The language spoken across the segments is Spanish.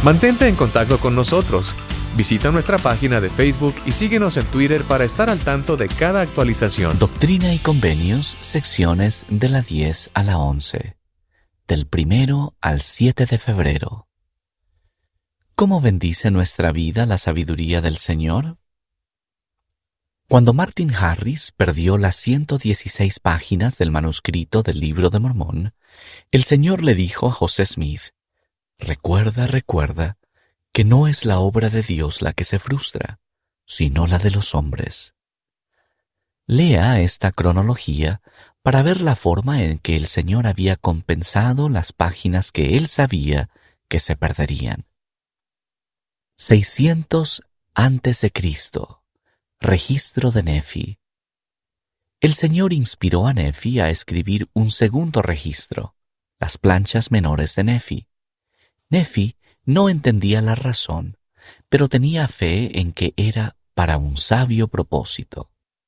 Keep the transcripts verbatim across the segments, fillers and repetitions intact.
Mantente en contacto con nosotros. Visita nuestra página de Facebook y síguenos en Twitter para estar al tanto de cada actualización. Doctrina y Convenios, secciones de la diez a la once, del primero al siete de febrero. ¿Cómo bendice nuestra vida la sabiduría del Señor? Cuando Martin Harris perdió las ciento dieciséis páginas del manuscrito del Libro de Mormón, el Señor le dijo a José Smith: Recuerda, recuerda, que no es la obra de Dios la que se frustra, sino la de los hombres. Lea esta cronología para ver la forma en que el Señor había compensado las páginas que Él sabía que se perderían. seiscientos antes de Cristo. Registro de Nefi. El Señor inspiró a Nefi a escribir un segundo registro, las planchas menores de Nefi. Nefi no entendía la razón, pero tenía fe en que era para un sabio propósito.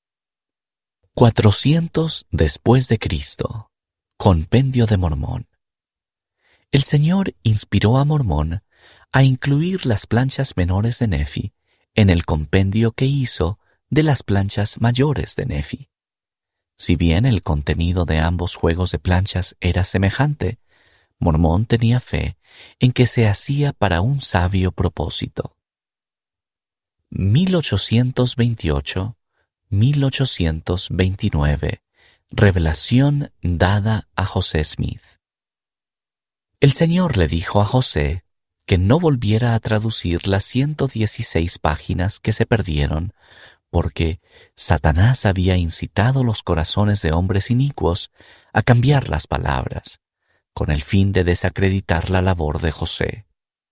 cuatrocientos después de Cristo. Compendio de Mormón. El Señor inspiró a Mormón a incluir las planchas menores de Nefi en el compendio que hizo de las planchas mayores de Nefi. Si bien el contenido de ambos juegos de planchas era semejante, Mormón tenía fe en que se hacía para un sabio propósito. mil ochocientos veintiocho a mil ochocientos veintinueve. Revelación dada a José Smith. El Señor le dijo a José que no volviera a traducir las ciento dieciséis páginas que se perdieron, porque Satanás había incitado los corazones de hombres inicuos a cambiar las palabras, con el fin de desacreditar la labor de José.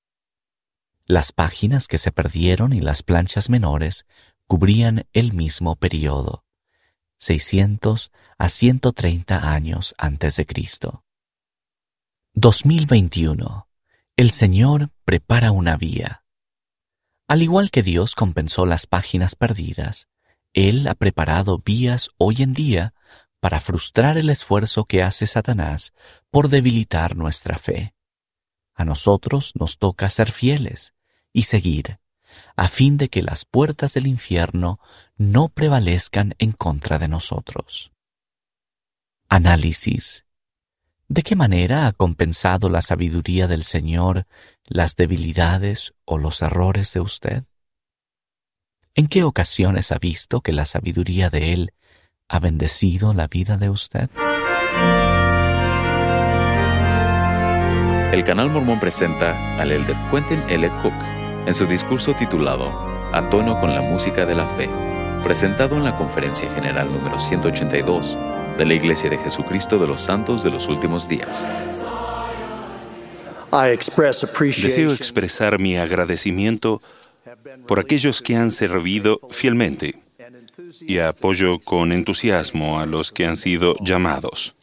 Las páginas que se perdieron y las planchas menores cubrían el mismo período, seiscientos a ciento treinta años antes de Cristo. dos mil veintiuno. El Señor prepara una vía. Al igual que Dios compensó las páginas perdidas, Él ha preparado vías hoy en día para frustrar el esfuerzo que hace Satanás por debilitar nuestra fe. A nosotros nos toca ser fieles y seguir, a fin de que las puertas del infierno no prevalezcan en contra de nosotros. Análisis. ¿De qué manera ha compensado la sabiduría del Señor las debilidades o los errores de usted? ¿En qué ocasiones ha visto que la sabiduría de Él ha bendecido la vida de usted? El Canal Mormón presenta al elder Quentin L. Cook en su discurso titulado A tono con la música de la fe, presentado en la Conferencia General número ciento ochenta y dos de la Iglesia de Jesucristo de los Santos de los Últimos Días. Deseo expresar mi agradecimiento por aquellos que han servido fielmente y apoyo con entusiasmo a los que han sido llamados.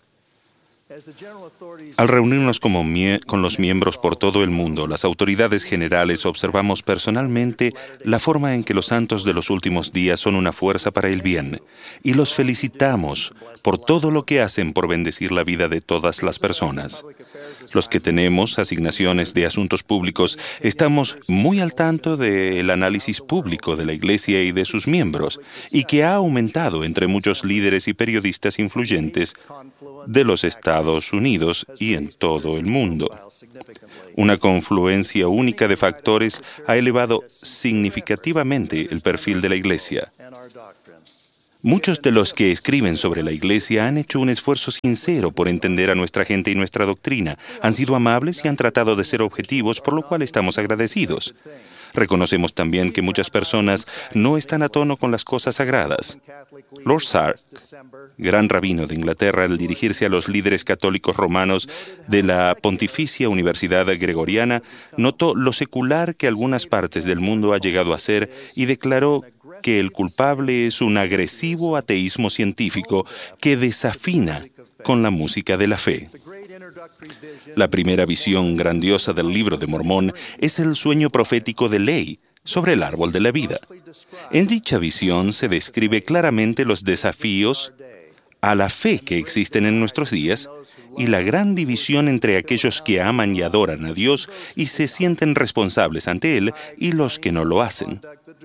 Al reunirnos como mie- con los miembros por todo el mundo, las autoridades generales observamos personalmente la forma en que los santos de los últimos días son una fuerza para el bien, y los felicitamos por todo lo que hacen por bendecir la vida de todas las personas. Los que tenemos asignaciones de asuntos públicos estamos muy al tanto del análisis público de la Iglesia y de sus miembros, y que ha aumentado entre muchos líderes y periodistas influyentes de los Estados Unidos y en todo el mundo. Una confluencia única de factores ha elevado significativamente el perfil de la Iglesia. Muchos de los que escriben sobre la Iglesia han hecho un esfuerzo sincero por entender a nuestra gente y nuestra doctrina. Han sido amables y han tratado de ser objetivos, por lo cual estamos agradecidos. Reconocemos también que muchas personas no están a tono con las cosas sagradas. Lord Sark, gran rabino de Inglaterra, al dirigirse a los líderes católicos romanos de la Pontificia Universidad Gregoriana, notó lo secular que algunas partes del mundo ha llegado a ser y declaró que el culpable es un agresivo ateísmo científico que desafina con la música de la fe. La primera visión grandiosa del Libro de Mormón es el sueño profético de Ley sobre el árbol de la vida. En dicha visión se describe claramente los desafíos a la fe que existen en nuestros días y la gran división entre aquellos que aman y adoran a Dios y se sienten responsables ante Él y los que no lo hacen.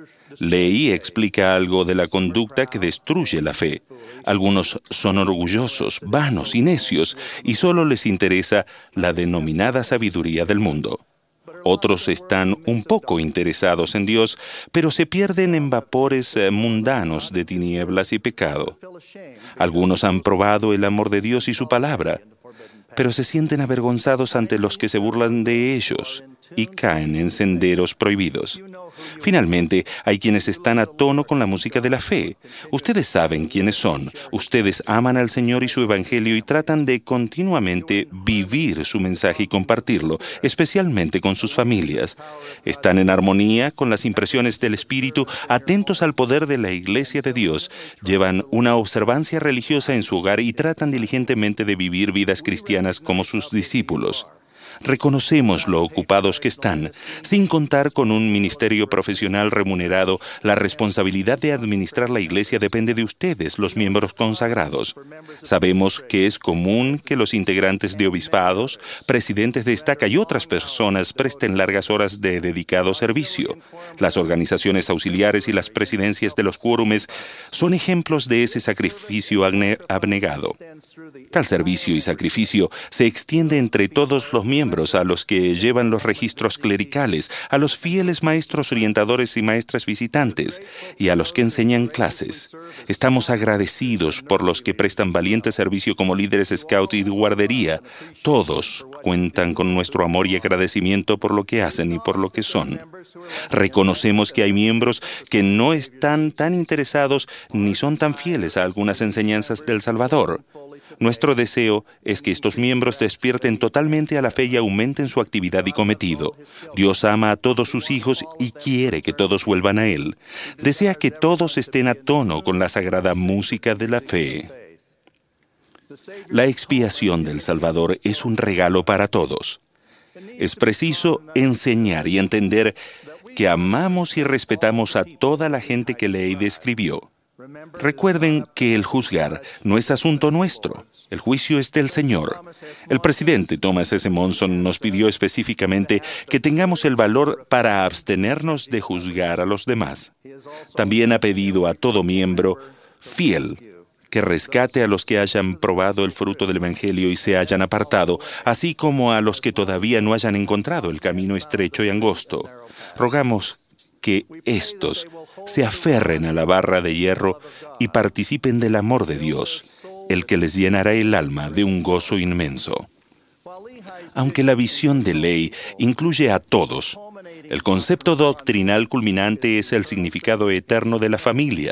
Ley explica algo de la conducta que destruye la fe. Algunos son orgullosos, vanos y necios, y solo les interesa la denominada sabiduría del mundo. Otros están un poco interesados en Dios, pero se pierden en vapores mundanos de tinieblas y pecado. Algunos han probado el amor de Dios y su palabra, pero se sienten avergonzados ante los que se burlan de ellos y caen en senderos prohibidos. Finalmente, hay quienes están a tono con la música de la fe. Ustedes saben quiénes son. Ustedes aman al Señor y su Evangelio y tratan de continuamente vivir su mensaje y compartirlo, especialmente con sus familias. Están en armonía con las impresiones del Espíritu, atentos al poder de la Iglesia de Dios, llevan una observancia religiosa en su hogar y tratan diligentemente de vivir vidas cristianas como sus discípulos. Reconocemos lo ocupados que están. Sin contar con un ministerio profesional remunerado, la responsabilidad de administrar la iglesia depende de ustedes, los miembros consagrados. Sabemos que es común que los integrantes de obispados, presidentes de estaca y otras personas presten largas horas de dedicado servicio. Las organizaciones auxiliares y las presidencias de los quórumes son ejemplos de ese sacrificio abnegado. Tal servicio y sacrificio se extiende entre todos los miembros, a los que llevan los registros clericales, a los fieles maestros orientadores y maestras visitantes, y a los que enseñan clases. Estamos agradecidos por los que prestan valiente servicio como líderes scout y de guardería. Todos cuentan con nuestro amor y agradecimiento por lo que hacen y por lo que son. Reconocemos que hay miembros que no están tan interesados ni son tan fieles a algunas enseñanzas del Salvador. Nuestro deseo es que estos miembros despierten totalmente a la fe y aumenten su actividad y cometido. Dios ama a todos sus hijos y quiere que todos vuelvan a Él. Desea que todos estén a tono con la sagrada música de la fe. La expiación del Salvador es un regalo para todos. Es preciso enseñar y entender que amamos y respetamos a toda la gente que Ley describió. Recuerden que el juzgar no es asunto nuestro. El juicio es del Señor. El presidente Thomas S. Monson nos pidió específicamente que tengamos el valor para abstenernos de juzgar a los demás. También ha pedido a todo miembro fiel que rescate a los que hayan probado el fruto del Evangelio y se hayan apartado, así como a los que todavía no hayan encontrado el camino estrecho y angosto. Rogamos que éstos se aferren a la barra de hierro y participen del amor de Dios, el que les llenará el alma de un gozo inmenso. Aunque la visión de Ley incluye a todos, el concepto doctrinal culminante es el significado eterno de la familia.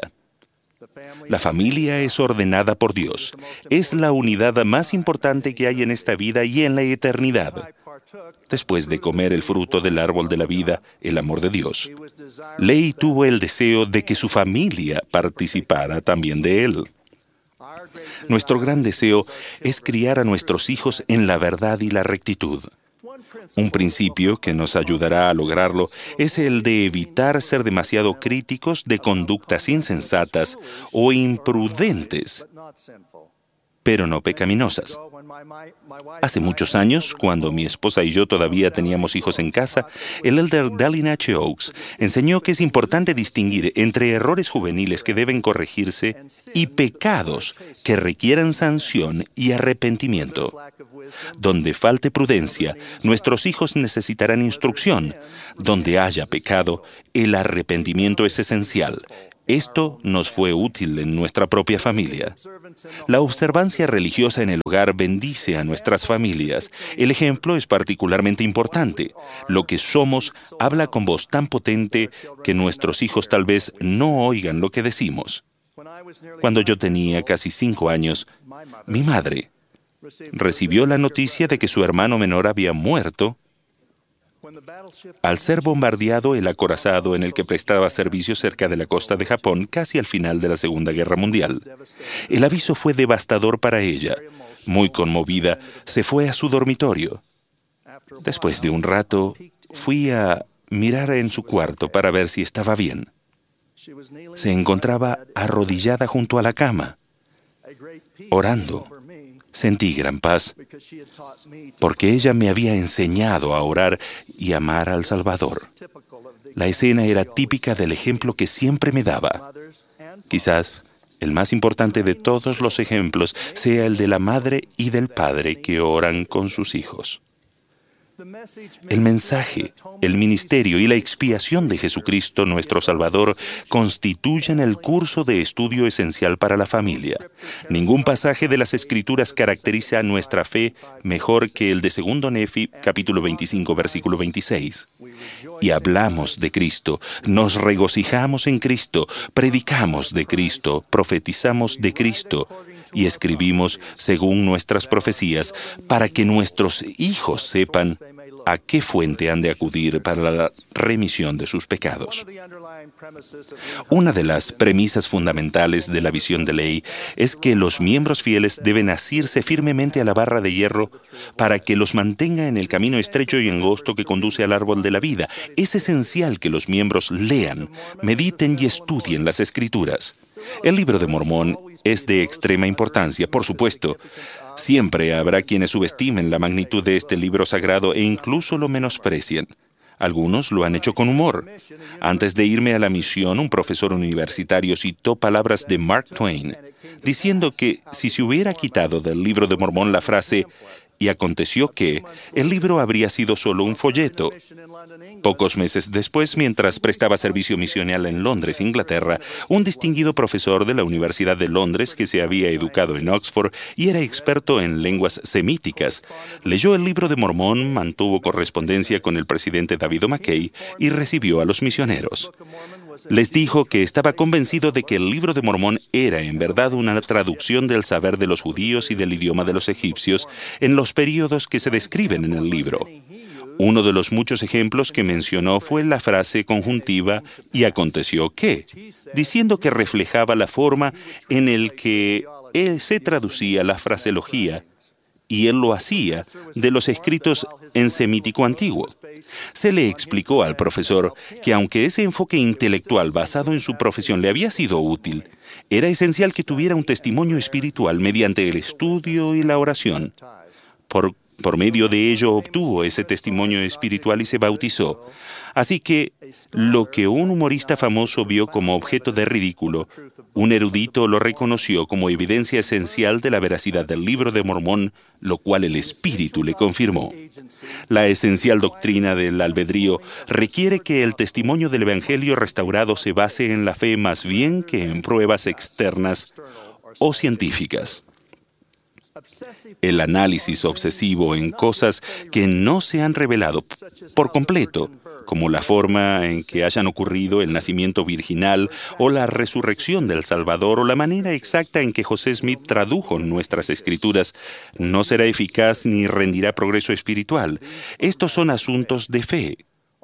La familia es ordenada por Dios. Es la unidad más importante que hay en esta vida y en la eternidad. Después de comer el fruto del árbol de la vida, el amor de Dios, Ley tuvo el deseo de que su familia participara también de él. Nuestro gran deseo es criar a nuestros hijos en la verdad y la rectitud. Un principio que nos ayudará a lograrlo es el de evitar ser demasiado críticos de conductas insensatas o imprudentes, pero no pecaminosas. Hace muchos años, cuando mi esposa y yo todavía teníamos hijos en casa, el elder Dallin H. Oaks enseñó que es importante distinguir entre errores juveniles que deben corregirse y pecados que requieran sanción y arrepentimiento. Donde falte prudencia, nuestros hijos necesitarán instrucción. Donde haya pecado, el arrepentimiento es esencial. Esto nos fue útil en nuestra propia familia. La observancia religiosa en el hogar bendice a nuestras familias. El ejemplo es particularmente importante. Lo que somos habla con voz tan potente que nuestros hijos tal vez no oigan lo que decimos. Cuando yo tenía casi cinco años, mi madre recibió la noticia de que su hermano menor había muerto al ser bombardeado el acorazado en el que prestaba servicio cerca de la costa de Japón casi al final de la Segunda Guerra Mundial. El aviso fue devastador para ella. Muy conmovida, se fue a su dormitorio. Después de un rato, fui a mirar en su cuarto para ver si estaba bien. Se encontraba arrodillada junto a la cama. orando. Sentí gran paz porque ella me había enseñado a orar y amar al Salvador. La escena era típica del ejemplo que siempre me daba. Quizás el más importante de todos los ejemplos sea el de la madre y del padre que oran con sus hijos. El mensaje, el ministerio y la expiación de Jesucristo, nuestro Salvador, constituyen el curso de estudio esencial para la familia. Ningún pasaje de las Escrituras caracteriza nuestra fe mejor que el de segundo Nefi, capítulo veinticinco, versículo veintiséis. Y hablamos de Cristo, nos regocijamos en Cristo, predicamos de Cristo, profetizamos de Cristo, y escribimos según nuestras profecías, para que nuestros hijos sepan a qué fuente han de acudir para la remisión de sus pecados. Una de las premisas fundamentales de la visión de ley es que los miembros fieles deben asirse firmemente a la barra de hierro para que los mantenga en el camino estrecho y angosto que conduce al árbol de la vida. Es esencial que los miembros lean, mediten y estudien las Escrituras. El Libro de Mormón es de extrema importancia, por supuesto. Siempre habrá quienes subestimen la magnitud de este libro sagrado e incluso lo menosprecien. Algunos lo han hecho con humor. Antes de irme a la misión, un profesor universitario citó palabras de Mark Twain, diciendo que si se hubiera quitado del Libro de Mormón la frase «y aconteció que», el libro habría sido solo un folleto. Pocos meses después, mientras prestaba servicio misional en Londres, Inglaterra, un distinguido profesor de la Universidad de Londres que se había educado en Oxford y era experto en lenguas semíticas, leyó el Libro de Mormón, mantuvo correspondencia con el presidente David O. McKay y recibió a los misioneros. Les dijo que estaba convencido de que el Libro de Mormón era en verdad una traducción del saber de los judíos y del idioma de los egipcios en los períodos que se describen en el libro. Uno de los muchos ejemplos que mencionó fue la frase conjuntiva «y aconteció que», diciendo que reflejaba la forma en el que él se traducía la fraseología, y él lo hacía de los escritos en semítico antiguo. Se le explicó al profesor que aunque ese enfoque intelectual basado en su profesión le había sido útil, era esencial que tuviera un testimonio espiritual mediante el estudio y la oración. Por Por medio de ello obtuvo ese testimonio espiritual y se bautizó. Así que lo que un humorista famoso vio como objeto de ridículo, un erudito lo reconoció como evidencia esencial de la veracidad del Libro de Mormón, lo cual el Espíritu le confirmó. La esencial doctrina del albedrío requiere que el testimonio del Evangelio restaurado se base en la fe más bien que en pruebas externas o científicas. El análisis obsesivo en cosas que no se han revelado por completo, como la forma en que hayan ocurrido el nacimiento virginal o la resurrección del Salvador o la manera exacta en que José Smith tradujo nuestras escrituras, no será eficaz ni rendirá progreso espiritual. Estos son asuntos de fe.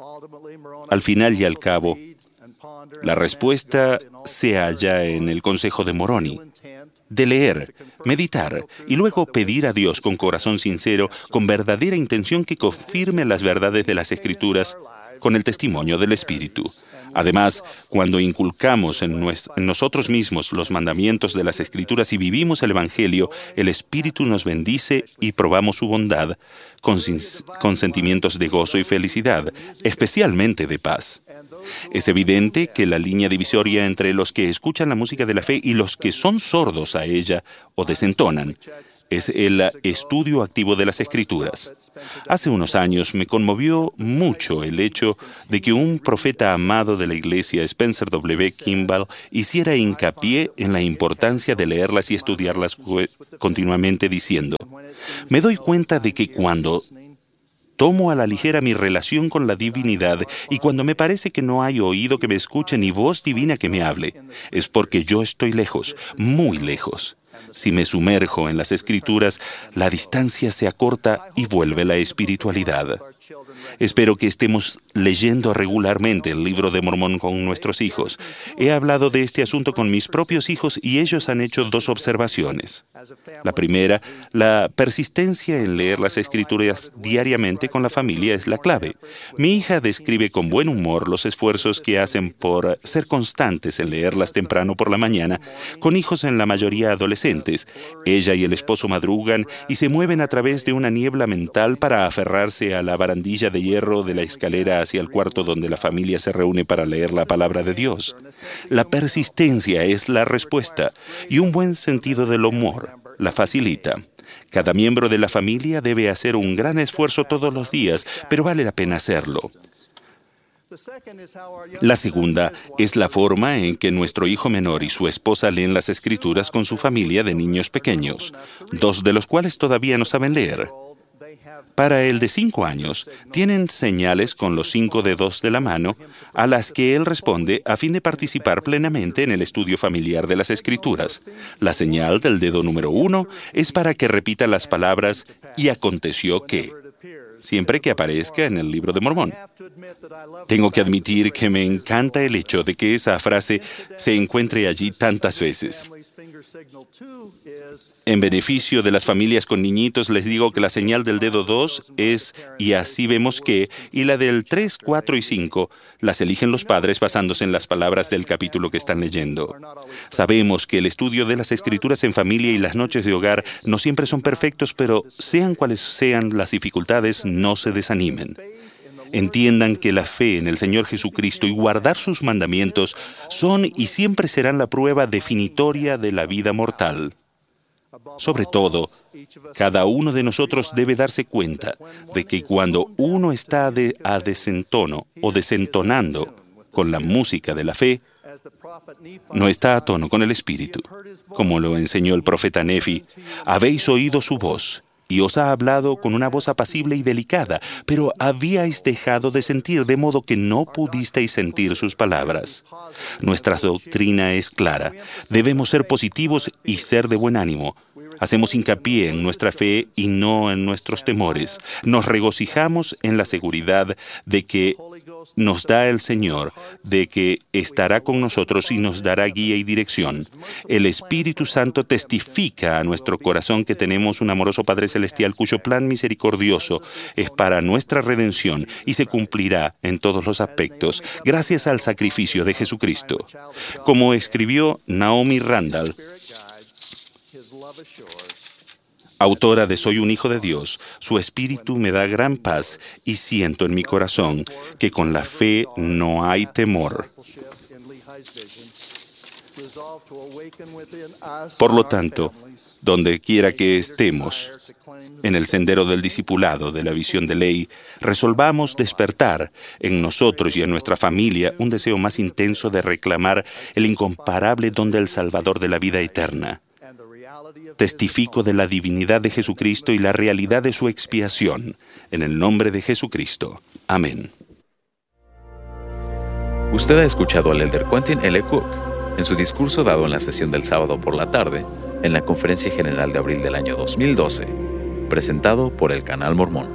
Al final y al cabo, la respuesta se halla en el consejo de Moroni, de leer, meditar y luego pedir a Dios con corazón sincero, con verdadera intención que confirme las verdades de las Escrituras con el testimonio del Espíritu. Además, cuando inculcamos en, nuestro, en nosotros mismos los mandamientos de las Escrituras y vivimos el Evangelio, el Espíritu nos bendice y probamos su bondad con, con sentimientos de gozo y felicidad, especialmente de paz. Es evidente que la línea divisoria entre los que escuchan la música de la fe y los que son sordos a ella o desentonan es el estudio activo de las Escrituras. Hace unos años me conmovió mucho el hecho de que un profeta amado de la Iglesia, Spencer W. Kimball, hiciera hincapié en la importancia de leerlas y estudiarlas continuamente diciendo: «Me doy cuenta de que cuando tomo a la ligera mi relación con la divinidad y cuando me parece que no hay oído que me escuche ni voz divina que me hable, es porque yo estoy lejos, muy lejos. Si me sumerjo en las Escrituras, la distancia se acorta y vuelve la espiritualidad». Espero que estemos leyendo regularmente el Libro de Mormón con nuestros hijos. He hablado de este asunto con mis propios hijos y ellos han hecho dos observaciones. La primera, la persistencia en leer las Escrituras diariamente con la familia es la clave. Mi hija describe con buen humor los esfuerzos que hacen por ser constantes en leerlas temprano por la mañana, con hijos en la mayoría adolescentes. adolescentes. Ella y el esposo madrugan y se mueven a través de una niebla mental para aferrarse a la barandilla de hierro de la escalera hacia el cuarto donde la familia se reúne para leer la palabra de Dios. La persistencia es la respuesta y un buen sentido del humor la facilita. Cada miembro de la familia debe hacer un gran esfuerzo todos los días, pero vale la pena hacerlo. La segunda es la forma en que nuestro hijo menor y su esposa leen las Escrituras con su familia de niños pequeños, dos de los cuales todavía no saben leer. Para el de cinco años, tienen señales con los cinco dedos de la mano a las que él responde a fin de participar plenamente en el estudio familiar de las Escrituras. La señal del dedo número uno es para que repita las palabras «y aconteció que», siempre que aparezca en el Libro de Mormón. Tengo que admitir que me encanta el hecho de que esa frase se encuentre allí tantas veces. En beneficio de las familias con niñitos, les digo que la señal del dedo dos es «y así vemos que», y la del tres, cuatro y cinco las eligen los padres basándose en las palabras del capítulo que están leyendo. Sabemos que el estudio de las Escrituras en familia y las noches de hogar no siempre son perfectos, pero sean cuales sean las dificultades, no se desanimen. Entiendan que la fe en el Señor Jesucristo y guardar sus mandamientos son y siempre serán la prueba definitoria de la vida mortal. Sobre todo, cada uno de nosotros debe darse cuenta de que cuando uno está de, a desentono o desentonando con la música de la fe, no está a tono con el Espíritu. Como lo enseñó el profeta Nefi, habéis oído su voz, y os ha hablado con una voz apacible y delicada, pero habíais dejado de sentir, de modo que no pudisteis sentir sus palabras. Nuestra doctrina es clara. Debemos ser positivos y ser de buen ánimo. Hacemos hincapié en nuestra fe y no en nuestros temores. Nos regocijamos en la seguridad de que nos da el Señor, de que estará con nosotros y nos dará guía y dirección. El Espíritu Santo testifica a nuestro corazón que tenemos un amoroso Padre Celestial cuyo plan misericordioso es para nuestra redención y se cumplirá en todos los aspectos, gracias al sacrificio de Jesucristo. Como escribió Naomi Randall, autora de Soy un hijo de Dios, su espíritu me da gran paz y siento en mi corazón que con la fe no hay temor. Por lo tanto, donde quiera que estemos, en el sendero del discipulado, de la visión de ley, resolvamos despertar en nosotros y en nuestra familia un deseo más intenso de reclamar el incomparable don del Salvador de la vida eterna. Testifico de la divinidad de Jesucristo y la realidad de su expiación. En el nombre de Jesucristo. Amén. Usted ha escuchado al elder Quentin L. Cook en su discurso dado en la sesión del sábado por la tarde en la Conferencia General de abril del año dos mil doce, presentado por el Canal Mormón.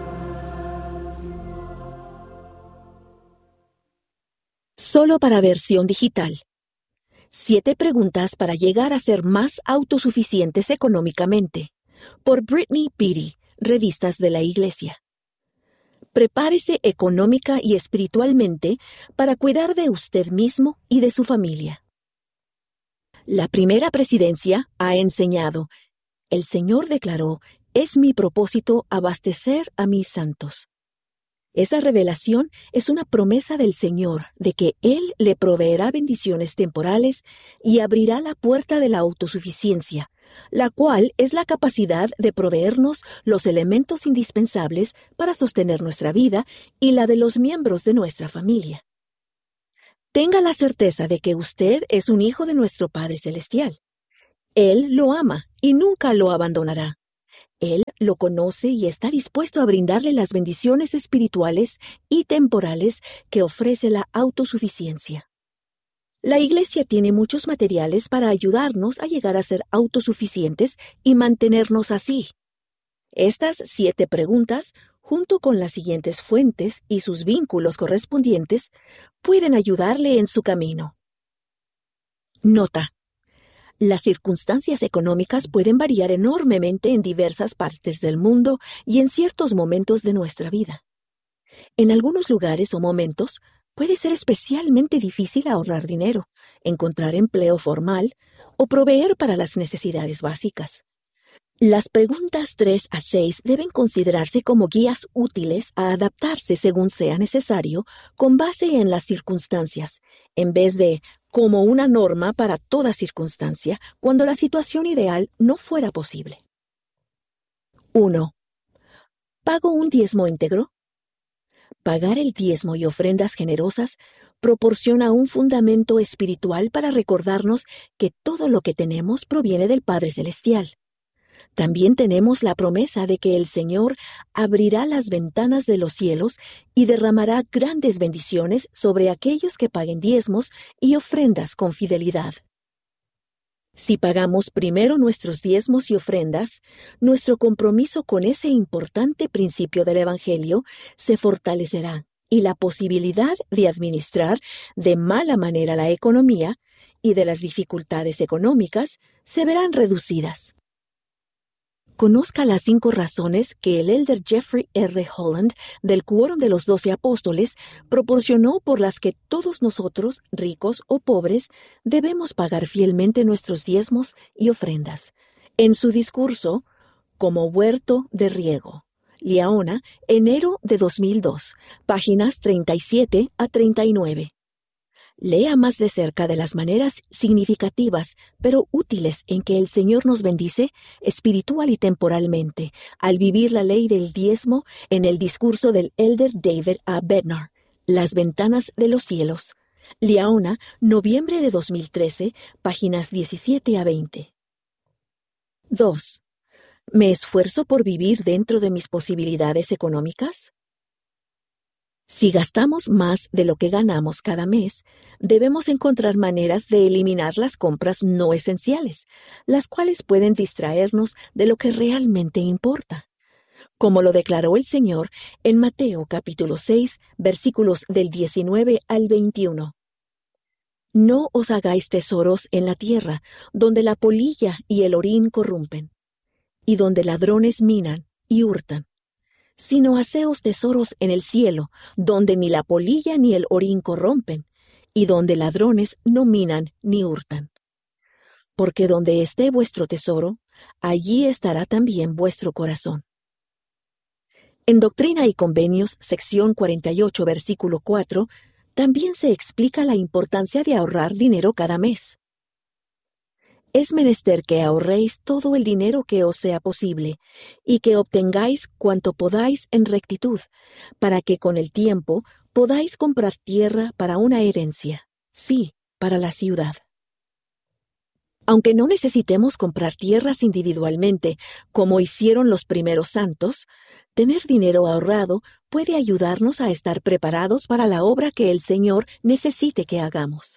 Solo para versión digital. Siete preguntas para llegar a ser más autosuficientes económicamente. Por Brittany Beatty, Revistas de la Iglesia. Prepárese económica y espiritualmente para cuidar de usted mismo y de su familia. La primera presidencia ha enseñado, el Señor declaró, es mi propósito abastecer a mis santos. Esa revelación es una promesa del Señor de que Él le proveerá bendiciones temporales y abrirá la puerta de la autosuficiencia, la cual es la capacidad de proveernos los elementos indispensables para sostener nuestra vida y la de los miembros de nuestra familia. Tenga la certeza de que usted es un hijo de nuestro Padre Celestial. Él lo ama y nunca lo abandonará. Él lo conoce y está dispuesto a brindarle las bendiciones espirituales y temporales que ofrece la autosuficiencia. La Iglesia tiene muchos materiales para ayudarnos a llegar a ser autosuficientes y mantenernos así. Estas siete preguntas, junto con las siguientes fuentes y sus vínculos correspondientes, pueden ayudarle en su camino. Nota. Las circunstancias económicas pueden variar enormemente en diversas partes del mundo y en ciertos momentos de nuestra vida. En algunos lugares o momentos, Puede ser especialmente difícil ahorrar dinero, encontrar empleo formal o proveer para las necesidades básicas. Las preguntas tres a seis deben considerarse como guías útiles a adaptarse según sea necesario con base en las circunstancias, en vez de como una norma para toda circunstancia cuando la situación ideal no fuera posible. uno. ¿Pago un diezmo íntegro? Pagar el diezmo y ofrendas generosas proporciona un fundamento espiritual para recordarnos que todo lo que tenemos proviene del Padre Celestial. También tenemos la promesa de que el Señor abrirá las ventanas de los cielos y derramará grandes bendiciones sobre aquellos que paguen diezmos y ofrendas con fidelidad. Si pagamos primero nuestros diezmos y ofrendas, nuestro compromiso con ese importante principio del Evangelio se fortalecerá y la posibilidad de administrar de mala manera la economía y de las dificultades económicas se verán reducidas. Conozca las cinco razones que el elder Jeffrey R. Holland del Quórum de los Doce Apóstoles proporcionó por las que todos nosotros, ricos o pobres, debemos pagar fielmente nuestros diezmos y ofrendas. En su discurso, Como huerto de riego, Liaona, enero de dos mil dos, páginas treinta y siete a treinta y nueve. Lea más de cerca de las maneras significativas, pero útiles en que el Señor nos bendice espiritual y temporalmente al vivir la ley del diezmo en el discurso del elder David A. Bednar, Las ventanas de los cielos. Liaona, noviembre de dos mil trece, páginas diecisiete a veinte. dos. ¿Me esfuerzo por vivir dentro de mis posibilidades económicas? Si gastamos más de lo que ganamos cada mes, debemos encontrar maneras de eliminar las compras no esenciales, las cuales pueden distraernos de lo que realmente importa. Como lo declaró el Señor en Mateo capítulo seis, versículos del diecinueve al veintiuno. No os hagáis tesoros en la tierra, donde la polilla y el orín corrompen, y donde ladrones minan y hurtan, sino haceos tesoros en el cielo, donde ni la polilla ni el orín corrompen, y donde ladrones no minan ni hurtan. Porque donde esté vuestro tesoro, allí estará también vuestro corazón. En Doctrina y Convenios, sección cuarenta y ocho, versículo cuatro, también se explica la importancia de ahorrar dinero cada mes. Es menester que ahorréis todo el dinero que os sea posible, y que obtengáis cuanto podáis en rectitud, para que con el tiempo podáis comprar tierra para una herencia, sí, para la ciudad. Aunque no necesitemos comprar tierras individualmente, como hicieron los primeros santos, tener dinero ahorrado puede ayudarnos a estar preparados para la obra que el Señor necesite que hagamos.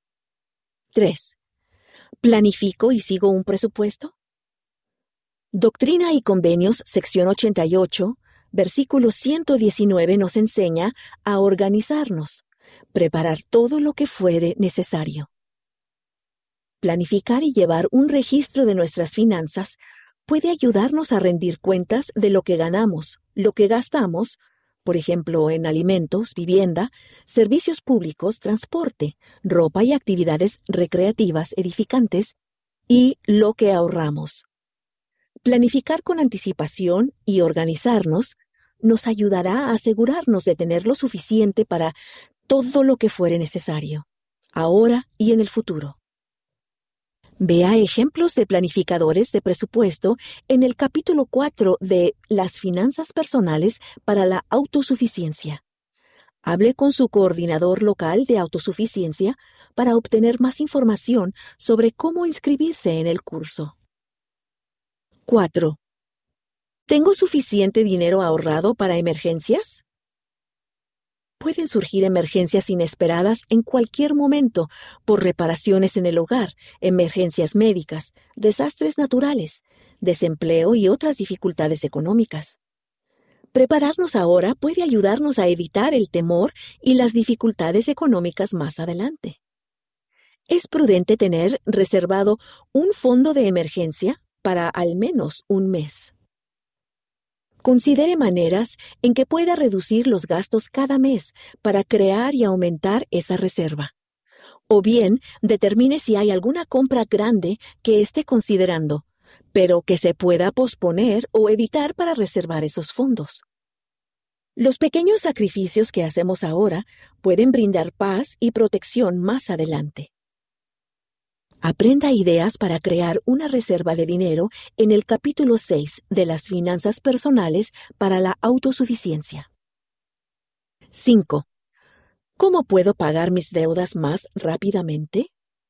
tres. ¿Planifico y sigo un presupuesto? Doctrina y Convenios, sección ochenta y ocho, versículo ciento diecinueve nos enseña a organizarnos, preparar todo lo que fuere necesario. Planificar y llevar un registro de nuestras finanzas puede ayudarnos a rendir cuentas de lo que ganamos, lo que gastamos, por ejemplo, en alimentos, vivienda, servicios públicos, transporte, ropa y actividades recreativas edificantes, y lo que ahorramos. Planificar con anticipación y organizarnos nos ayudará a asegurarnos de tener lo suficiente para todo lo que fuere necesario, ahora y en el futuro. Vea ejemplos de planificadores de presupuesto en el capítulo cuatro de Las finanzas personales para la autosuficiencia. Hable con su coordinador local de autosuficiencia para obtener más información sobre cómo inscribirse en el curso. cuatro. ¿Tengo suficiente dinero ahorrado para emergencias? Pueden surgir emergencias inesperadas en cualquier momento por reparaciones en el hogar, emergencias médicas, desastres naturales, desempleo y otras dificultades económicas. Prepararnos ahora puede ayudarnos a evitar el temor y las dificultades económicas más adelante. Es prudente tener reservado un fondo de emergencia para al menos un mes. Considere maneras en que pueda reducir los gastos cada mes para crear y aumentar esa reserva. O bien, determine si hay alguna compra grande que esté considerando, pero que se pueda posponer o evitar para reservar esos fondos. Los pequeños sacrificios que hacemos ahora pueden brindar paz y protección más adelante. Aprenda ideas para crear una reserva de dinero en el capítulo seis de las finanzas personales para la autosuficiencia. cinco. ¿Cómo puedo pagar mis deudas más rápidamente?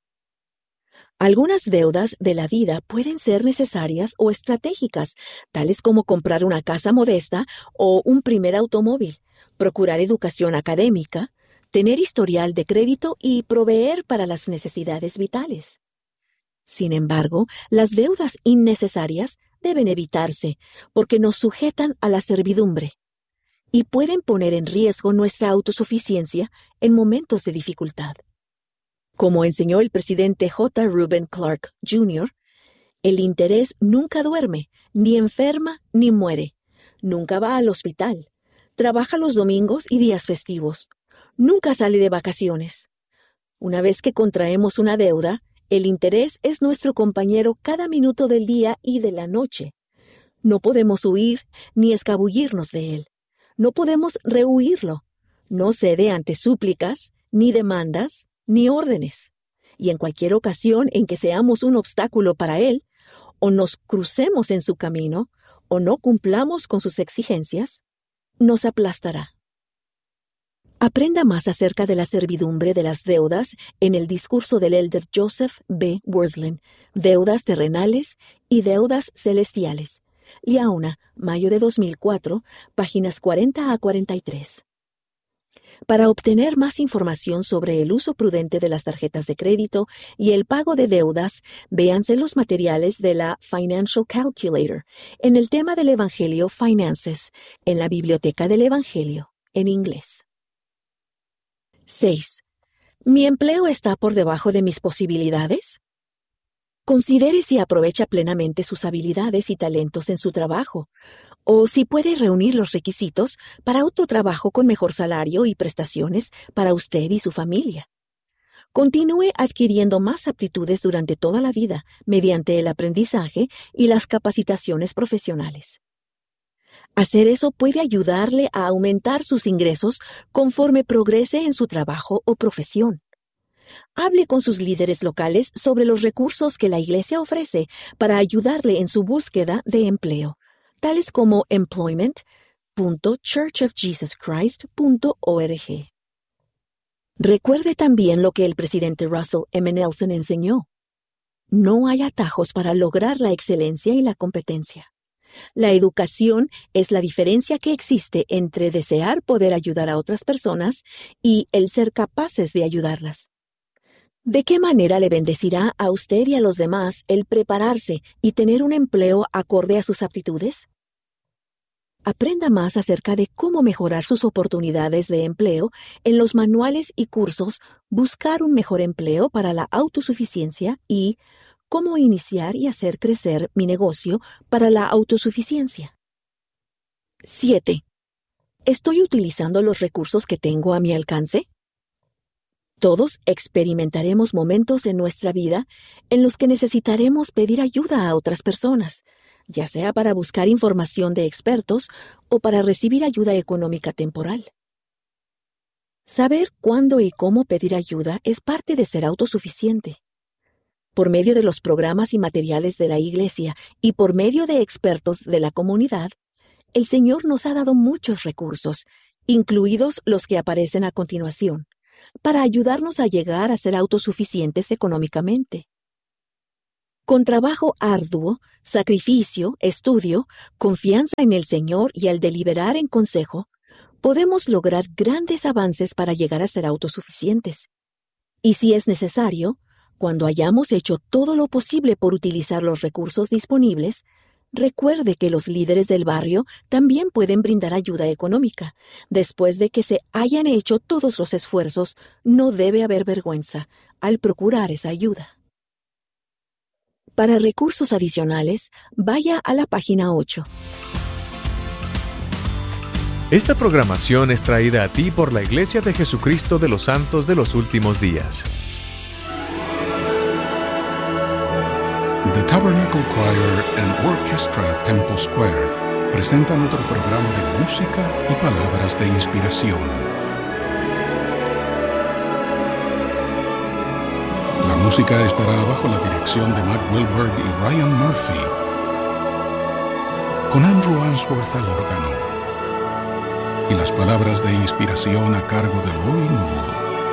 Algunas deudas de la vida pueden ser necesarias o estratégicas, tales como comprar una casa modesta o un primer automóvil, procurar educación académica, tener historial de crédito y proveer para las necesidades vitales. Sin embargo, las deudas innecesarias deben evitarse porque nos sujetan a la servidumbre y pueden poner en riesgo nuestra autosuficiencia en momentos de dificultad. Como enseñó el presidente J. Reuben Clark, junior, el interés nunca duerme, ni enferma ni muere, nunca va al hospital, trabaja los domingos y días festivos, nunca sale de vacaciones. Una vez que contraemos una deuda, el interés es nuestro compañero cada minuto del día y de la noche. No podemos huir ni escabullirnos de él. No podemos rehuirlo. No cede ante súplicas, ni demandas, ni órdenes. Y en cualquier ocasión en que seamos un obstáculo para él, o nos crucemos en su camino, o no cumplamos con sus exigencias, nos aplastará. Aprenda más acerca de la servidumbre de las deudas en el discurso del elder Joseph B. Wirthlin, Deudas terrenales y deudas celestiales. Liaona, mayo de dos mil cuatro, páginas cuarenta a cuarenta y tres. Para obtener más información sobre el uso prudente de las tarjetas de crédito y el pago de deudas, véanse los materiales de la Financial Calculator en el tema del Evangelio Finances, en la Biblioteca del Evangelio, en inglés. seis. ¿Mi empleo está por debajo de mis posibilidades? Considere si aprovecha plenamente sus habilidades y talentos en su trabajo, o si puede reunir los requisitos para otro trabajo con mejor salario y prestaciones para usted y su familia. Continúe adquiriendo más aptitudes durante toda la vida mediante el aprendizaje y las capacitaciones profesionales. Hacer eso puede ayudarle a aumentar sus ingresos conforme progrese en su trabajo o profesión. Hable con sus líderes locales sobre los recursos que la Iglesia ofrece para ayudarle en su búsqueda de empleo, tales como employment punto church of jesus christ punto org. Recuerde también lo que el presidente Russell M. Nelson enseñó. No hay atajos para lograr la excelencia y la competencia. La educación es la diferencia que existe entre desear poder ayudar a otras personas y el ser capaces de ayudarlas. ¿De qué manera le bendecirá a usted y a los demás el prepararse y tener un empleo acorde a sus aptitudes? Aprenda más acerca de cómo mejorar sus oportunidades de empleo en los manuales y cursos Buscar un mejor empleo para la autosuficiencia y Cómo iniciar y hacer crecer mi negocio para la autosuficiencia. siete. ¿Estoy utilizando los recursos que tengo a mi alcance? Todos experimentaremos momentos en nuestra vida en los que necesitaremos pedir ayuda a otras personas, ya sea para buscar información de expertos o para recibir ayuda económica temporal. Saber cuándo y cómo pedir ayuda es parte de ser autosuficiente. Por medio de los programas y materiales de la Iglesia y por medio de expertos de la comunidad, el Señor nos ha dado muchos recursos, incluidos los que aparecen a continuación, para ayudarnos a llegar a ser autosuficientes económicamente. Con trabajo arduo, sacrificio, estudio, confianza en el Señor y al deliberar en consejo, podemos lograr grandes avances para llegar a ser autosuficientes. Y si es necesario, cuando hayamos hecho todo lo posible por utilizar los recursos disponibles, recuerde que los líderes del barrio también pueden brindar ayuda económica. Después de que se hayan hecho todos los esfuerzos, no debe haber vergüenza al procurar esa ayuda. Para recursos adicionales, vaya a la página ocho. Esta programación es traída a ti por la Iglesia de Jesucristo de los Santos de los Últimos Días. The Tabernacle Choir and Orchestra Temple Square presentan otro programa de música y palabras de inspiración. La música estará bajo la dirección de Matt Wilberg y Ryan Murphy, con Andrew Answorth al órgano, y las palabras de inspiración a cargo de Louis Newell.